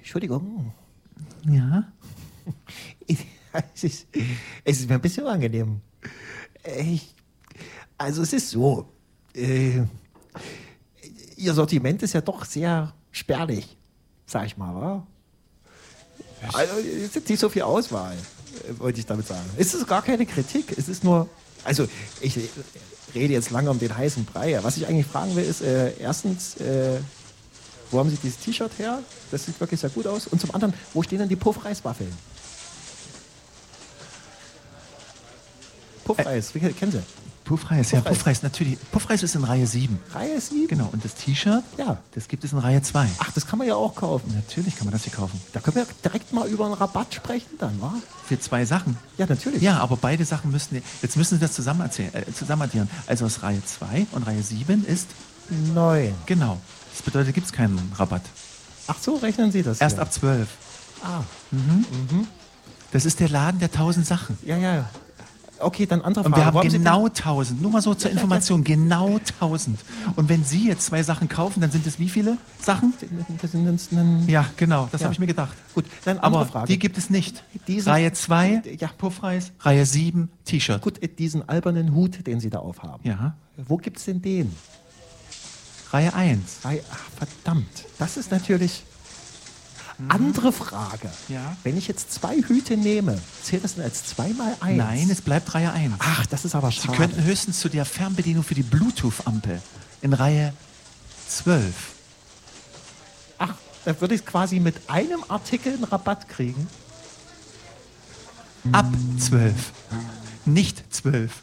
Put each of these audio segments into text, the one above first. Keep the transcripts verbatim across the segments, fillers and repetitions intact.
Entschuldigung. Ja? Es ist, es ist mir ein bisschen unangenehm. Ich, also es ist so, äh, Ihr Sortiment ist ja doch sehr spärlich, sag ich mal, wa? Also es ist nicht so viel Auswahl, äh, wollte ich damit sagen. Es ist gar keine Kritik, es ist nur, also ich rede jetzt lange um den heißen Brei. Was ich eigentlich fragen will, ist äh, erstens, äh, wo haben Sie dieses T-Shirt her? Das sieht wirklich sehr gut aus. Und zum anderen, wo stehen denn die Puffreiswaffeln? Puffreis, wie kennen Sie? Puffreis, ja, Puffreis. Puffreis, natürlich. Puffreis ist in Reihe sieben. Reihe sieben? Genau, und das T-Shirt, Ja. das gibt es in Reihe zwei. Ach, das kann man ja auch kaufen. Natürlich kann man das hier kaufen. Da können wir direkt mal über einen Rabatt sprechen dann, wa? Für zwei Sachen. Ja, natürlich. Ja, aber beide Sachen müssen, jetzt müssen Sie das zusammen, erzählen, äh, zusammen addieren. Also aus Reihe zwei und Reihe sieben ist, Neun. genau, das bedeutet, gibt es keinen Rabatt. Ach so, rechnen Sie das Erst hier. ab zwölf. Ah, Das ist der Laden der tausend Sachen. ja, ja. Okay, dann andere Und Frage. wir Wo haben Sie genau tausend. Nur mal so zur Information, genau tausend. Und wenn Sie jetzt zwei Sachen kaufen, dann sind es wie viele Sachen? denn- Das sind jetzt ein, Ja, genau, das Ja. habe ich mir gedacht. Gut, dann andere Aber Frage. die gibt es nicht. Diesen- Reihe zwei, Ja. Puffreis, Reihe sieben, T-Shirt. Gut, diesen albernen Hut, den Sie da aufhaben. Ja. Wo gibt's denn den? Reihe eins. Bei, ach, verdammt. Das ist natürlich... Andere Frage. Ja. Wenn ich jetzt zwei Hüte nehme, zählt das denn als zweimal eins? Nein, es bleibt Reihe eins. Ach, das ist aber Sie schade. könnten höchstens zu der Fernbedienung für die Bluetooth-Ampel in Reihe zwölf. Ach, da würde ich quasi mit einem Artikel einen Rabatt kriegen. Ab zwölf. Nicht zwölf.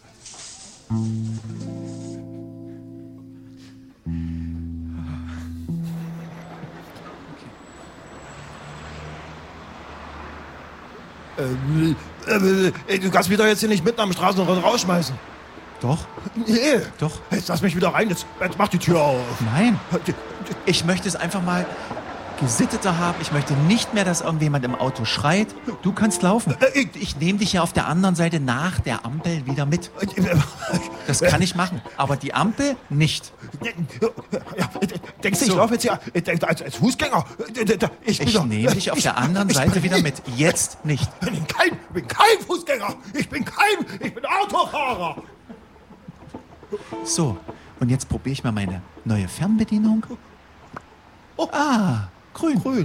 Äh, äh, du kannst mich doch jetzt hier nicht mitten am Straßenrand rausschmeißen. Doch, Nee. doch. Jetzt lass mich wieder rein. Jetzt, jetzt mach die Tür auf. Nein. Ich möchte es einfach mal gesitteter haben. Ich möchte nicht mehr, dass irgendjemand im Auto schreit. Du kannst laufen. Äh, ich- Ich nehme dich ja auf der anderen Seite nach der Ampel wieder mit. Das kann ich machen. Aber die Ampel nicht. Ja, denkst du, ich So. laufe jetzt hier als, als Fußgänger? Ich, bin Ich doch- nehme dich auf der anderen Ich Seite bin- wieder mit. Jetzt nicht. Ich bin kein, ich bin kein Fußgänger. Ich bin kein, ich bin Autofahrer. So, und jetzt probiere ich mal meine neue Fernbedienung. Oh. Ah, grün. Grün.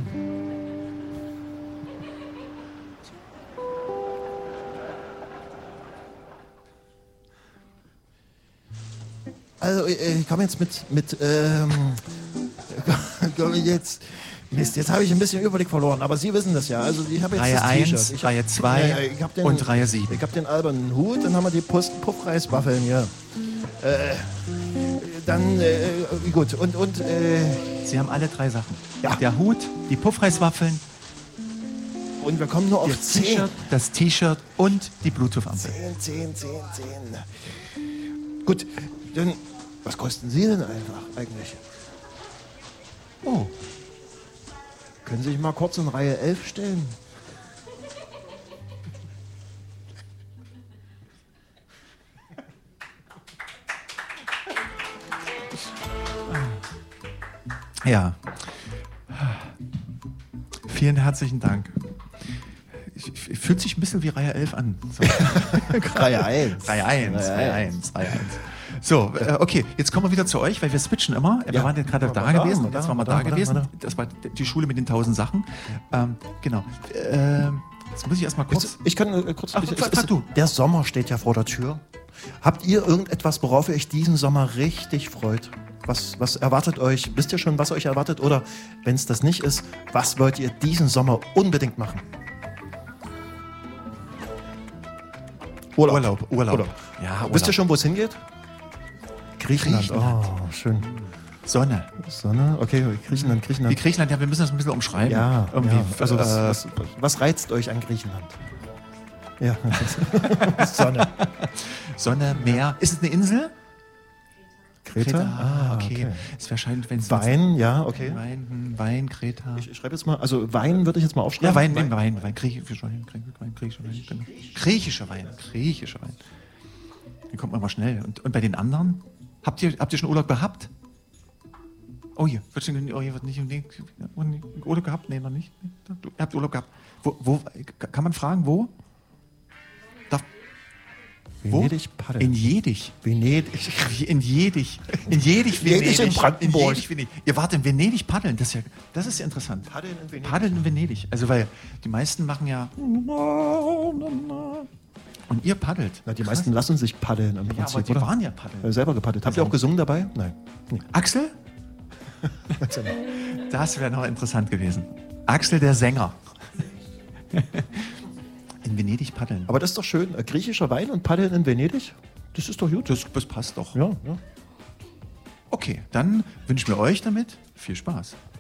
Also, äh, ich komme jetzt mit, mit, ähm, komm ich jetzt, Mist, jetzt habe ich ein bisschen Überblick verloren, aber Sie wissen das ja. Also, ich habe jetzt Reihe das eins, T-Shirt. Ich hab- Reihe zwei Ja, ja, ich hab den, und Reihe sieben. Ich habe den albernen Hut, dann haben wir die Puff- Puffreiswaffeln hier. Äh, dann, äh, gut, und, und, äh, Sie haben alle drei Sachen. Ja. Der Hut, die Puffreiswaffeln, und wir kommen nur auf das zehn. T-Shirt, das T-Shirt und die Bluetooth-Ampel. Zehn, zehn, zehn, zehn. Gut, dann, was kosten Sie denn einfach eigentlich? Oh, Können Sie sich mal kurz in Reihe elf stellen? ja. Vielen herzlichen Dank. Ich, ich, fühlt sich ein bisschen wie Reihe elf an. So. Reihe eins. Reihe eins, Reihe Reihe eins, Reihe eins. So, äh, okay, jetzt kommen wir wieder zu euch, weil wir switchen immer. Wir Ja. waren jetzt gerade Mal da da, gewesen, mal da, jetzt waren wir mal da da, mal da, gewesen. mal da. Das war die Schule mit den tausend Sachen. Ähm, genau. Ähm, jetzt muss ich erstmal kurz... Ich kann äh, kurz. Ach, ich, frag es- du. Der Sommer steht ja vor der Tür. Habt ihr irgendetwas, worauf ihr euch diesen Sommer richtig freut? Was, was erwartet euch? Wisst ihr schon, was euch erwartet? Oder wenn es das nicht ist, was wollt ihr diesen Sommer unbedingt machen? Urlaub, Urlaub. Urlaub. Ja, Urlaub. Wisst ihr schon, wo es hingeht? Griechenland. Griechenland. Oh, schön. Sonne. Sonne. Okay, Griechenland, Wie Griechenland. Griechenland, ja, wir müssen das ein bisschen umschreiben. Ja, Irgendwie. ja. Also was, äh, was, was reizt euch an Griechenland? Ja, Sonne. Sonne, Meer. Ist es eine Insel? Kreta? Ah, okay. Es wäre scheinbar, wenn es Wein, ja, okay. Wein, hm, Wein, Kreta. Ich, ich schreibe jetzt mal, also Wein würde ich jetzt mal aufschreiben. Ja, Wein, Wein, Wein, Wein, griechischer Wein, griechischer Wein, griechischer Wein, genau. Griechischer Wein, griechischer Wein. Hier kommt man mal schnell. Und, und bei den anderen? Habt ihr, habt ihr schon Urlaub gehabt? Oh, hier. Wird schon, oh, hier wird nicht nee, Urlaub gehabt? Nee, noch nicht. Du, ihr habt Urlaub gehabt. Wo, wo, kann man fragen, wo? Darf, Venedig, paddeln. In Jedig. Venedig. In Jedig. In Jedig, Venedig in Brandenburg. In Jedig, Venedig. Ihr wart in Venedig paddeln. Das ist ja, das ist ja interessant. Paddeln in Venedig. Paddeln in Venedig. Also, weil die meisten machen ja. Und ihr paddelt. Na, die meisten lassen sich paddeln im Ja, Prinzip, aber die oder? waren ja paddeln. Ja, selber gepaddelt. Habt ihr auch gesungen dabei? Nein. Nee. Axel? Das wäre noch interessant gewesen. Axel, der Sänger. In Venedig paddeln. Aber das ist doch schön. Äh, Griechischer Wein und Paddeln in Venedig? Das ist doch gut. Das, das passt doch. Ja, ja. Okay, dann wünschen wir euch damit viel Spaß.